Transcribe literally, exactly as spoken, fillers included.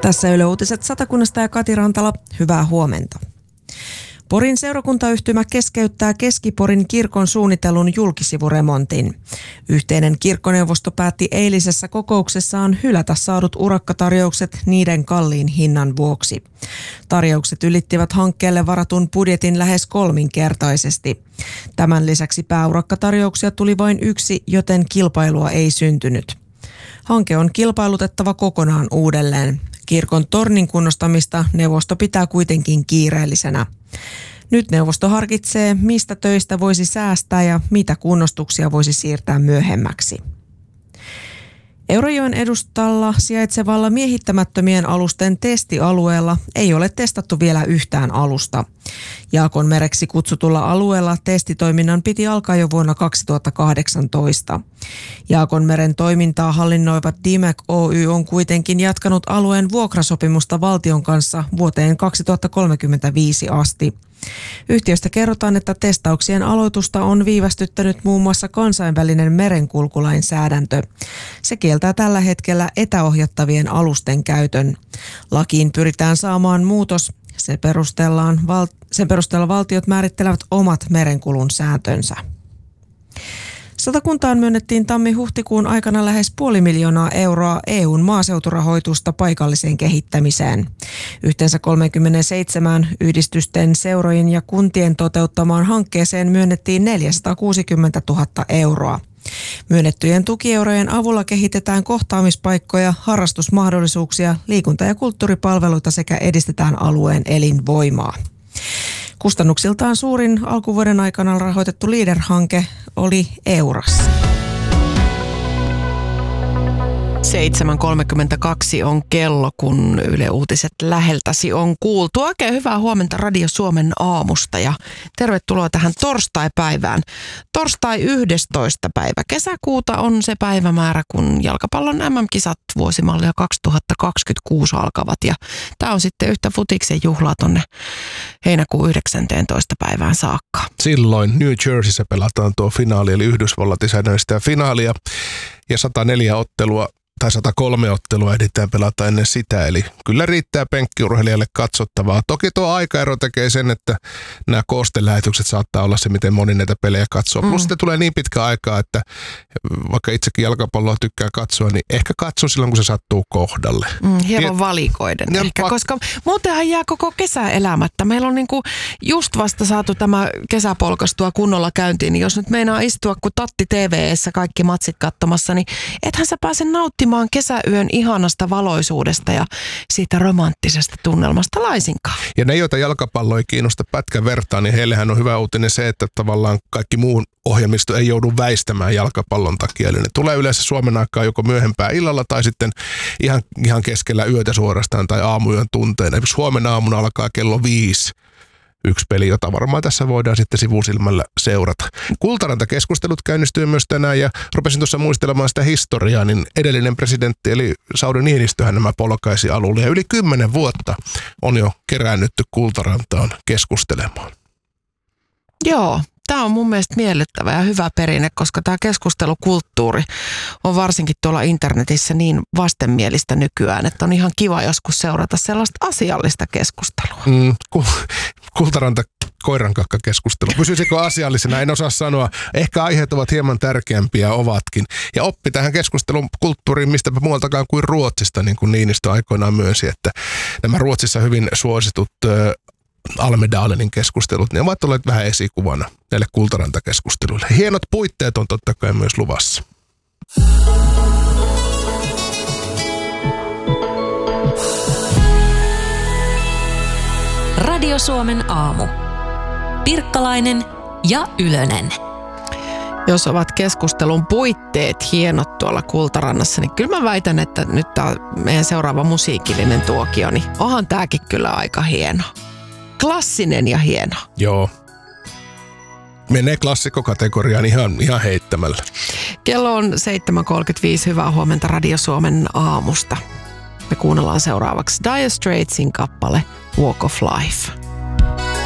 Tässä Yle Uutiset Satakunnasta ja Kati Rantala. Hyvää huomenta. Porin seurakuntayhtymä keskeyttää Keski-Porin kirkon suunnitellun julkisivuremontin. Yhteinen kirkkoneuvosto päätti eilisessä kokouksessaan hylätä saadut urakkatarjoukset niiden kalliin hinnan vuoksi. Tarjoukset ylittivät hankkeelle varatun budjetin lähes kolminkertaisesti. Tämän lisäksi pääurakkatarjouksia tuli vain yksi, joten kilpailua ei syntynyt. Hanke on kilpailutettava kokonaan uudelleen. Kirkon tornin kunnostamista neuvosto pitää kuitenkin kiireellisenä. Nyt neuvosto harkitsee, mistä töistä voisi säästää ja mitä kunnostuksia voisi siirtää myöhemmäksi. Eurajoen edustalla sijaitsevalla miehittämättömien alusten testialueella ei ole testattu vielä yhtään alusta. Jaakonmereksi kutsutulla alueella testitoiminnan piti alkaa jo vuonna kaksituhattakahdeksantoista. Jaakonmeren toimintaa hallinnoiva D I M E C Oy on kuitenkin jatkanut alueen vuokrasopimusta valtion kanssa vuoteen kaksituhattakolmekymmentäviisi asti. Yhtiöstä kerrotaan, että testauksien aloitusta on viivästyttänyt muun muassa kansainvälinen merenkulkulainsäädäntö. Se kieltää tällä hetkellä etäohjattavien alusten käytön. Lakiin pyritään saamaan muutos. Se perustellaan, val, sen perusteella valtiot määrittelevät omat merenkulun sääntönsä. Satakuntaan myönnettiin tammi-huhtikuun aikana lähes puoli miljoonaa euroa E U:n maaseuturahoitusta paikalliseen kehittämiseen. Yhteensä kolmekymmentäseitsemän yhdistysten, seurojen ja kuntien toteuttamaan hankkeeseen myönnettiin neljäsataakuusikymmentätuhatta euroa. Myönnettyjen tukieurojen avulla kehitetään kohtaamispaikkoja, harrastusmahdollisuuksia, liikunta- ja kulttuuripalveluita sekä edistetään alueen elinvoimaa. Kustannuksiltaan suurin alkuvuoden aikana rahoitettu Leader-hanke oli Eurassa. seitsemän kolmekymmentäkaksi on kello, kun Yle Uutiset läheltäsi on kuultu. Oikein hyvää huomenta Radio Suomen aamusta ja tervetuloa tähän torstaipäivään. Torstai yhdestoista päivä kesäkuuta on se päivämäärä, kun jalkapallon M M-kisat vuosimallia kaksituhattakaksikymmentäkuusi alkavat. Ja tämä on sitten yhtä futiksen juhlaa tonne heinäkuun yhdeksästoista päivään saakka. Silloin New Jerseyssä pelataan tuo finaali, eli Yhdysvallat isännöi sitä finaalia ja sata neljä ottelua. Tai sata kolme ottelua ehditään pelata ennen sitä, eli kyllä riittää penkkiurheilijalle katsottavaa. Toki tuo aikaero tekee sen, että nämä koostelähetykset saattaa olla se, miten moni näitä pelejä katsoo. Mm. Plus sitten tulee niin pitkä aikaa, että vaikka itsekin jalkapalloa tykkää katsoa, niin ehkä katso silloin, kun se sattuu kohdalle. Mm, hieman valikoiden ja ehkä, pa- koska muutenhan jää koko kesä elämättä. Meillä on niinku just vasta saatu tämä kesä polkastua kunnolla käyntiin, niin jos nyt meinaa istua, kun Tatti T V:ssä kaikki matsit katsomassa, niin ethän sä pääse nauttimaan kesäyön ihanasta valoisuudesta ja siitä romanttisesta tunnelmasta laisinkaan. Ja ne, joita jalkapallo ei kiinnosta pätkän vertaan, niin heillehän on hyvä uutinen se, että tavallaan kaikki muun ohjelmisto ei joudu väistämään jalkapallon takia. Eli ne tulee yleensä Suomen aikaa joko myöhempää illalla tai sitten ihan, ihan keskellä yötä suorastaan tai aamuyön tunteina. Huomenna aamuna alkaa kello viisi. Yksi peli, jota varmaan tässä voidaan sitten sivusilmällä seurata. Kultaranta-keskustelut käynnistyy myös tänään ja rupesin tuossa muistelemaan sitä historiaa, niin edellinen presidentti eli Sauli Niinistöhän nämä polkaisi alulle ja yli kymmenen vuotta on jo keräännytty Kultarantaan keskustelemaan. Joo. Tämä on mun mielestä miellyttävä ja hyvä perinne, koska tämä keskustelukulttuuri on varsinkin tuolla internetissä niin vastenmielistä nykyään, että on ihan kiva joskus seurata sellaista asiallista keskustelua. Mm, ku, kultaranta koirankakka-keskustelu. Pysyisikö asiallisena? En osaa sanoa. Ehkä aiheet ovat hieman tärkeämpiä, ovatkin. Ja oppi tähän keskustelun kulttuuriin mistäpä muualtakaan kuin Ruotsista, niin kuin Niinistö aikoinaan myönsi, että nämä Ruotsissa hyvin suositut Almedalenin keskustelut, ne ovat olleet vähän esikuvana näille Kultaranta-keskusteluille. Hienot puitteet on totta kai myös luvassa. Radio Suomen aamu. Pirkkalainen ja Ylönen. Jos ovat keskustelun puitteet hienot tuolla Kultarannassa, niin kyllä mä väitän, että nyt tämä meidän seuraava musiikillinen tuokio, niin onhan tämäkin kyllä aika hieno. Klassinen ja hieno. Joo. Menee klassikkokategoriaan ihan, ihan heittämällä. Kello on seitsemän kolmekymmentäviisi. Hyvää huomenta Radio Suomen aamusta. Me kuunnellaan seuraavaksi Dire Straitsin kappale Walk of Life.